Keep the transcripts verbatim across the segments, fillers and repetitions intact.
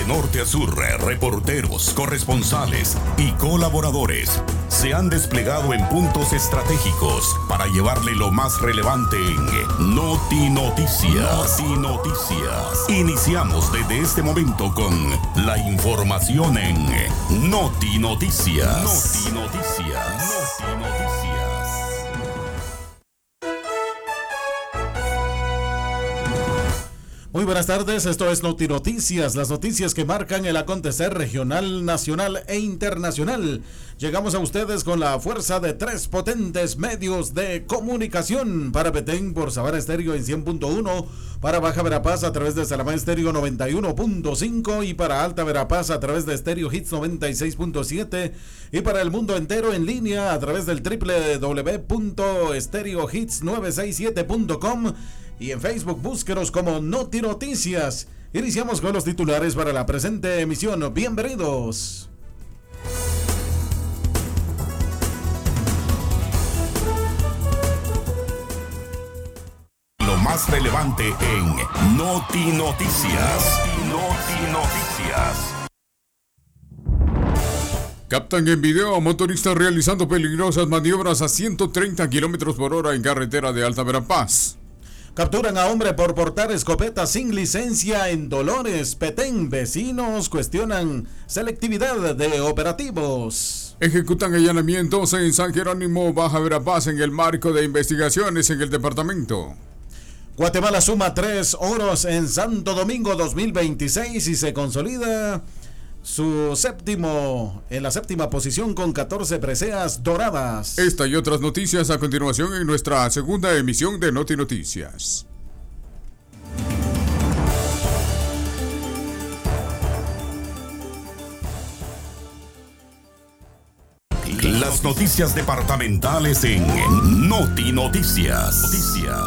norte a sur, reporteros, corresponsales y colaboradores se han desplegado en puntos estratégicos para llevarle lo más relevante en Noti Noticias. Noti Noticias. Iniciamos desde este momento con la información en Noti Noticias. Noti Noticias. Noti Noticias. Muy buenas tardes, esto es Noti Noticias, las noticias que marcan el acontecer regional, nacional e internacional. Llegamos a ustedes con la fuerza de tres potentes medios de comunicación. Para Petén por Sabana Estéreo en cien punto uno, para Baja Verapaz a través de Salamá Estéreo noventa y uno punto cinco y para Alta Verapaz a través de Estéreo Hits noventa y seis punto siete y para el mundo entero en línea a través del doble u doble u doble u punto estéreo hits novecientos sesenta y siete punto com. Y en Facebook búsquenos como Noti Noticias. Iniciamos con los titulares para la presente emisión. Bienvenidos. Lo más relevante en Noti Noticias. Noti Noticias. Captan en video a motoristas realizando peligrosas maniobras a ciento treinta kilómetros por hora en carretera de Alta Verapaz. Capturan a hombre por portar escopeta sin licencia en Dolores, Petén. Vecinos cuestionan selectividad de operativos. Ejecutan allanamientos en San Jerónimo, Baja Verapaz, en el marco de investigaciones en el departamento. Guatemala suma tres oros en Santo Domingo dos mil veintiséis y se consolida su séptimo en la séptima posición con catorce preseas doradas. Esta y otras noticias a continuación en nuestra segunda emisión de Noti Noticias. Las noticias departamentales en Noti Noticias. Noticias.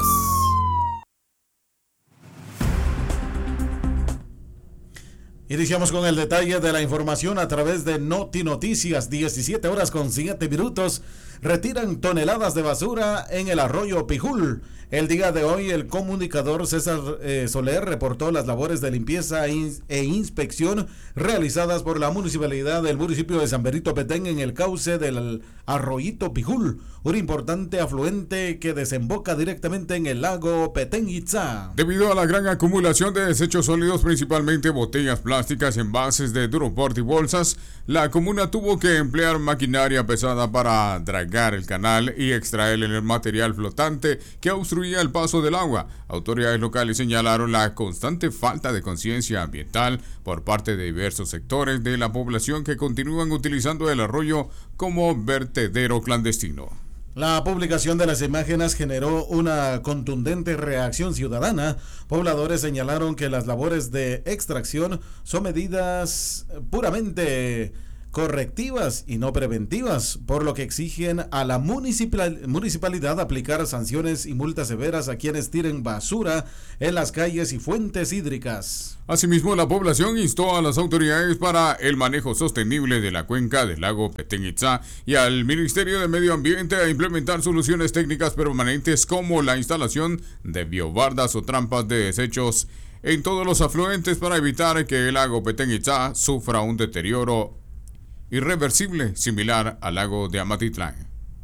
Iniciamos con el detalle de la información a través de Noti Noticias. diecisiete horas con siete minutos. Retiran toneladas de basura en el arroyo Pijul. El día de hoy el comunicador César eh, Soler reportó las labores de limpieza e inspección realizadas por la municipalidad del municipio de San Benito Petén en el cauce del arroyito Pijul, un importante afluente que desemboca directamente en el lago Petén Itzá. Debido a la gran acumulación de desechos sólidos, principalmente botellas plásticas, envases de Duroport y bolsas, la comuna tuvo que emplear maquinaria pesada para dragar el canal y extraer el material flotante que obstruía el paso del agua. Autoridades locales señalaron la constante falta de conciencia ambiental por parte de diversos sectores de la población que continúan utilizando el arroyo como vertedero clandestino. La publicación de las imágenes generó una contundente reacción ciudadana. Pobladores señalaron que las labores de extracción son medidas puramente correctivas y no preventivas, por lo que exigen a la municipal, municipalidad aplicar sanciones y multas severas a quienes tiren basura en las calles y fuentes hídricas. Asimismo, la población instó a las autoridades para el manejo sostenible de la cuenca del lago Petén Itzá y al Ministerio de Medio Ambiente a implementar soluciones técnicas permanentes como la instalación de biobardas o trampas de desechos en todos los afluentes para evitar que el lago Petén Itzá sufra un deterioro irreversible similar al lago de Amatitlán.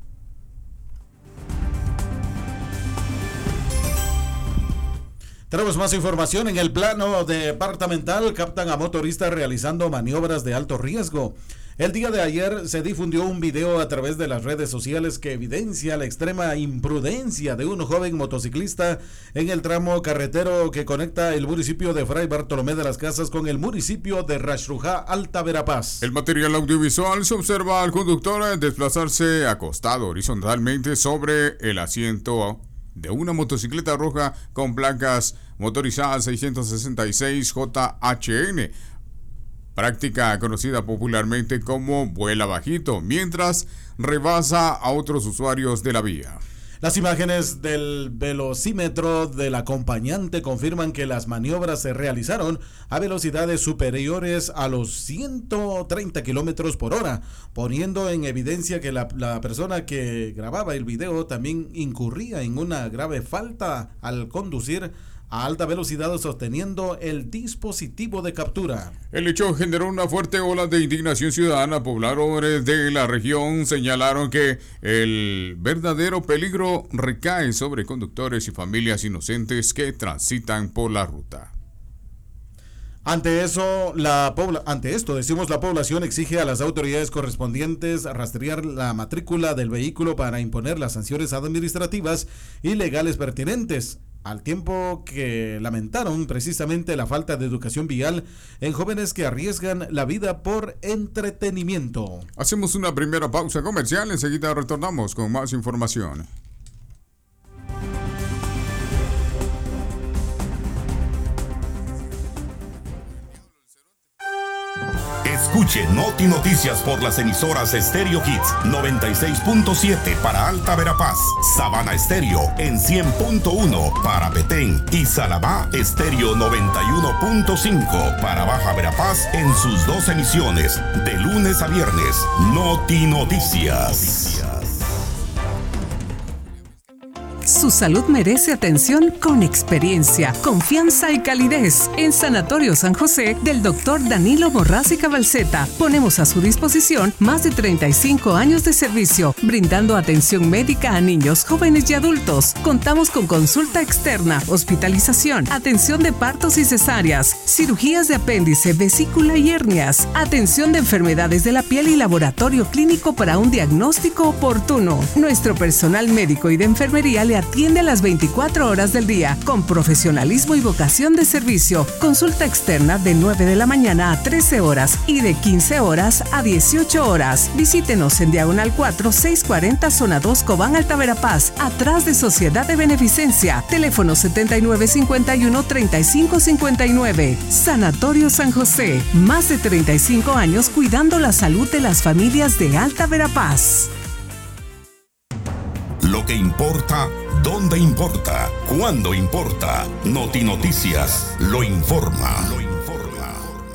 Tenemos más información en el plano departamental. Captan a motoristas realizando maniobras de alto riesgo. El día de ayer se difundió un video a través de las redes sociales que evidencia la extrema imprudencia de un joven motociclista en el tramo carretero que conecta el municipio de Fray Bartolomé de las Casas con el municipio de Raxrujá, Alta Verapaz. El material audiovisual se observa al conductor desplazarse acostado horizontalmente sobre el asiento de una motocicleta roja con placas motorizadas seiscientos sesenta y seis J H N, práctica conocida popularmente como vuela bajito, mientras rebasa a otros usuarios de la vía. Las imágenes del velocímetro del acompañante confirman que las maniobras se realizaron a velocidades superiores a los ciento treinta kilómetros por hora, poniendo en evidencia que la, la persona que grababa el video también incurría en una grave falta al conducir a alta velocidad sosteniendo el dispositivo de captura. El hecho generó una fuerte ola de indignación ciudadana. Pobladores de la región señalaron que el verdadero peligro recae sobre conductores y familias inocentes que transitan por la ruta. Ante eso, la pobla, ante esto, decimos, la población exige a las autoridades correspondientes rastrear la matrícula del vehículo para imponer las sanciones administrativas y legales pertinentes, al tiempo que lamentaron precisamente la falta de educación vial en jóvenes que arriesgan la vida por entretenimiento. Hacemos una primera pausa comercial, enseguida retornamos con más información. Escuche Noti Noticias por las emisoras Stereo Hits noventa y seis punto siete para Alta Verapaz, Sabana Estéreo en cien punto uno para Petén y Salabá Estéreo noventa y uno punto cinco para Baja Verapaz en sus dos emisiones de lunes a viernes. Noti Noticias. Su salud merece atención con experiencia, confianza y calidez. En Sanatorio San José del doctor Danilo Borrás y Cabalceta ponemos a su disposición más de treinta y cinco años de servicio, brindando atención médica a niños, jóvenes y adultos. Contamos con consulta externa, hospitalización, atención de partos y cesáreas, cirugías de apéndice, vesícula y hernias, atención de enfermedades de la piel y laboratorio clínico para un diagnóstico oportuno. Nuestro personal médico y de enfermería le atiende a las veinticuatro horas del día con profesionalismo y vocación de servicio. Consulta externa de nueve de la mañana a trece horas y de quince horas a dieciocho horas. Visítenos en Diagonal cuatro, seiscientos cuarenta, Zona dos, Cobán, Alta Verapaz, atrás de Sociedad de Beneficencia. Teléfono setenta y nueve cincuenta y uno, treinta y cinco cincuenta y nueve. Sanatorio San José, más de treinta y cinco años cuidando la salud de las familias de Alta Verapaz. Lo que importa, dónde importa, cuándo importa. Noti Noticias lo informa. Lo informa.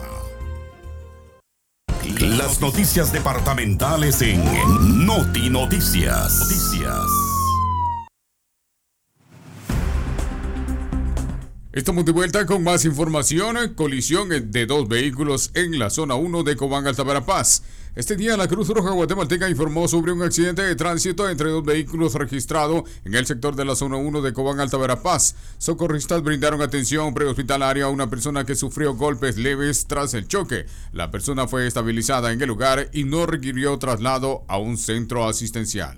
Las noticias departamentales en Noti Noticias. Noticias. Estamos de vuelta con más información. Colisión de dos vehículos en la zona uno de Cobán, Alta Verapaz. Este día la Cruz Roja Guatemalteca informó sobre un accidente de tránsito entre dos vehículos registrado en el sector de la zona uno de Cobán, Alta Verapaz. Socorristas brindaron atención prehospitalaria a una persona que sufrió golpes leves tras el choque. La persona fue estabilizada en el lugar y no requirió traslado a un centro asistencial.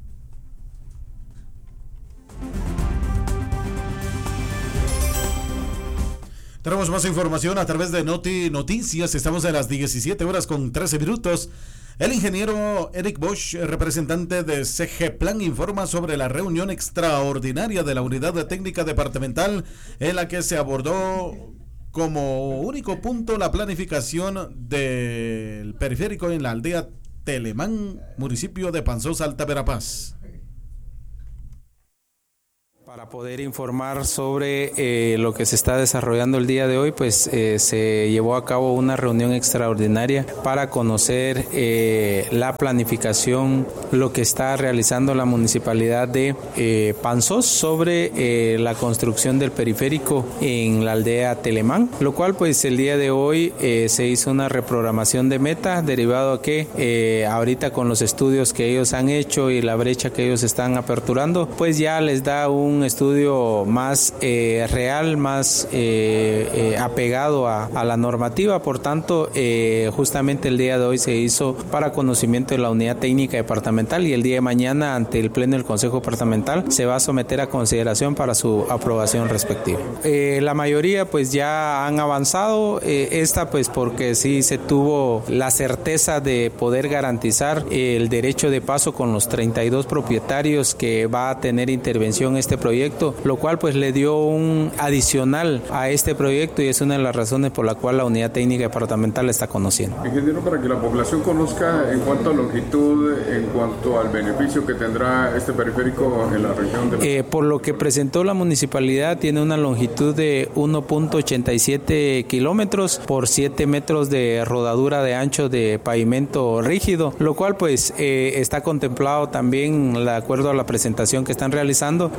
Tenemos más información a través de Noti Noticias. Estamos a las diecisiete horas con trece minutos. El ingeniero Eric Bosch, representante de C G Plan, informa sobre la reunión extraordinaria de la Unidad Técnica Departamental en la que se abordó como único punto la planificación del periférico en la aldea Telemán, municipio de Panzosa, Alta Verapaz. Para poder informar sobre eh, lo que se está desarrollando el día de hoy, pues eh, se llevó a cabo una reunión extraordinaria para conocer eh, la planificación, lo que está realizando la municipalidad de eh, Panzós sobre eh, la construcción del periférico en la aldea Telemán, lo cual pues el día de hoy eh, se hizo una reprogramación de meta derivado a que eh, ahorita con los estudios que ellos han hecho y la brecha que ellos están aperturando, pues ya les da un estudio más eh, real, más eh, eh, apegado a, a la normativa. Por tanto, eh, justamente el día de hoy se hizo para conocimiento de la unidad técnica departamental y el día de mañana ante el pleno del Consejo Departamental se va a someter a consideración para su aprobación respectiva. Eh, la mayoría pues ya han avanzado, eh, esta pues porque sí se tuvo la certeza de poder garantizar el derecho de paso con los treinta y dos propietarios que va a tener intervención este proyecto, lo cual pues le dio un adicional a este proyecto y es una de las razones por la cual la unidad técnica departamental está conociendo. Ingeniero, para que la población conozca en cuanto a longitud, en cuanto al beneficio que tendrá este periférico en la región de la... Eh, por lo que presentó la municipalidad, tiene una longitud de uno punto ochenta y siete kilómetros por siete metros de rodadura de ancho de pavimento rígido, lo cual pues eh, está contemplado también, de acuerdo a la presentación que están realizando, las medidas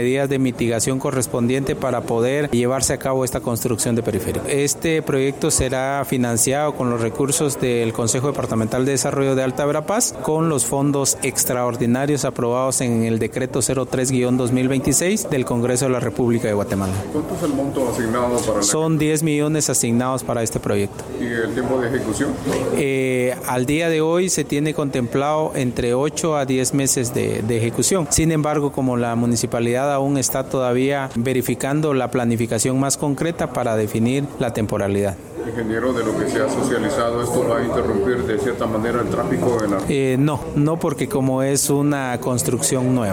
medidas de mitigación correspondiente para poder llevarse a cabo esta construcción de periférico. Este proyecto será financiado con los recursos del Consejo Departamental de Desarrollo de Alta Verapaz con los fondos extraordinarios aprobados en el decreto cero tres guión dos mil veintiséis del Congreso de la República de Guatemala. ¿Cuánto es el monto asignado para la... Son diez millones asignados para este proyecto. ¿Y el tiempo de ejecución? Eh, al día de hoy se tiene contemplado entre ocho a diez meses de, de ejecución. Sin embargo, como la municipalidad aún está todavía verificando la planificación más concreta para definir la temporalidad. Ingeniero, de lo que se ha socializado, ¿esto va a interrumpir de cierta manera el tráfico en la... Eh, no, no porque como es una construcción nueva.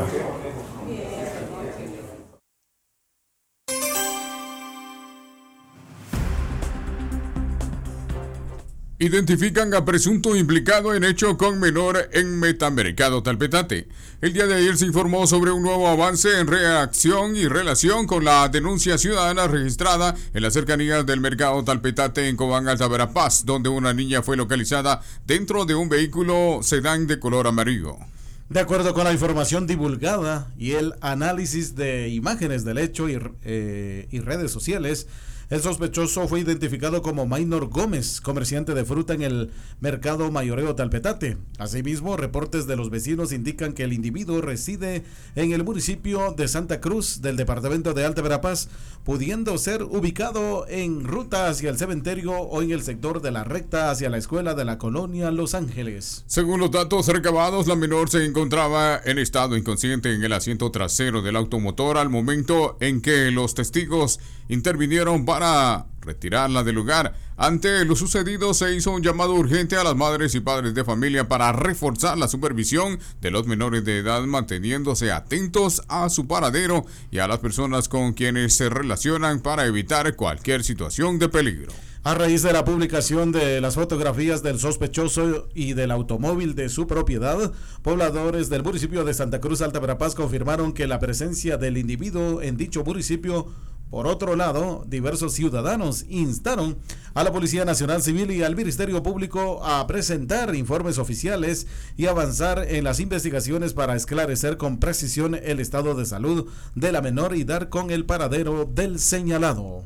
Identifican a presunto implicado en hecho con menor en Metamercado Talpetate. El día de ayer se informó sobre un nuevo avance en reacción y relación con la denuncia ciudadana registrada en las cercanías del mercado Talpetate en Cobán, Alta Verapaz, donde una niña fue localizada dentro de un vehículo sedán de color amarillo. De acuerdo con la información divulgada y el análisis de imágenes del hecho y, eh, y redes sociales, el sospechoso fue identificado como Maynor Gómez, comerciante de fruta en el mercado mayoreo Talpetate. Asimismo, reportes de los vecinos indican que el individuo reside en el municipio de Santa Cruz del departamento de Alta Verapaz, pudiendo ser ubicado en ruta hacia el cementerio o en el sector de la recta hacia la escuela de la colonia Los Ángeles. Según los datos recabados, la menor se encontraba en estado inconsciente en el asiento trasero del automotor al momento en que los testigos intervinieron para retirarla del lugar. Ante lo sucedido, se hizo un llamado urgente a las madres y padres de familia para reforzar la supervisión de los menores de edad, manteniéndose atentos a su paradero y a las personas con quienes se relacionan para evitar cualquier situación de peligro. A raíz de la publicación de las fotografías del sospechoso y del automóvil de su propiedad, pobladores del municipio de Santa Cruz, Alta Verapaz, confirmaron que la presencia del individuo en dicho municipio. Por otro lado, diversos ciudadanos instaron a la Policía Nacional Civil y al Ministerio Público a presentar informes oficiales y avanzar en las investigaciones para esclarecer con precisión el estado de salud de la menor y dar con el paradero del señalado.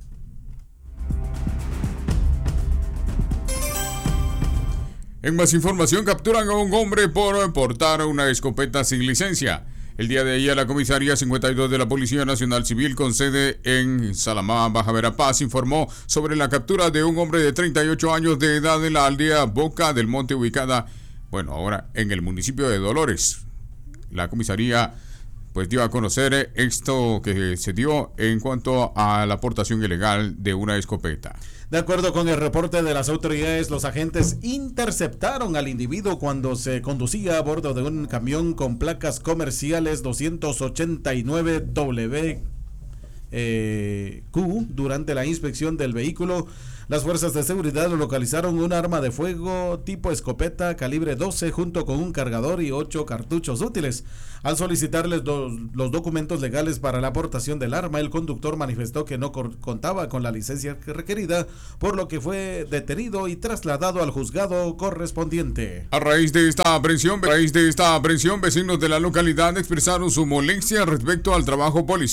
En más información, capturan a un hombre por portar una escopeta sin licencia. El día de ayer, la comisaría cincuenta y dos de la Policía Nacional Civil, con sede en Salamá, Baja Verapaz, informó sobre la captura de un hombre de treinta y ocho años de edad en la aldea Boca del Monte, ubicada, bueno, ahora en el municipio de Dolores. La comisaría pues dio a conocer esto que se dio en cuanto a la aportación ilegal de una escopeta. De acuerdo con el reporte de las autoridades, los agentes interceptaron al individuo cuando se conducía a bordo de un camión con placas comerciales doscientos ochenta y nueve W eh, Q. Durante la inspección del vehículo, las fuerzas de seguridad localizaron un arma de fuego tipo escopeta calibre doce junto con un cargador y ocho cartuchos útiles. Al solicitarles do, los documentos legales para la aportación del arma, el conductor manifestó que no cor- contaba con la licencia requerida, por lo que fue detenido y trasladado al juzgado correspondiente. A raíz de esta aprehensión, a raíz de esta aprehensión, vecinos de la localidad expresaron su molestia respecto al trabajo policial